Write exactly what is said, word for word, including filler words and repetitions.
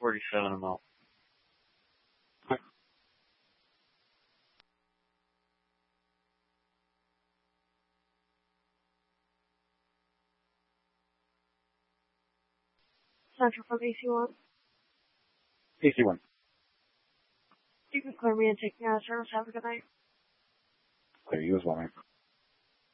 forty-seven I'm out. Central from A C one. A C one. You can clear me and take me out of service. Have a good night. Clear you as well, man.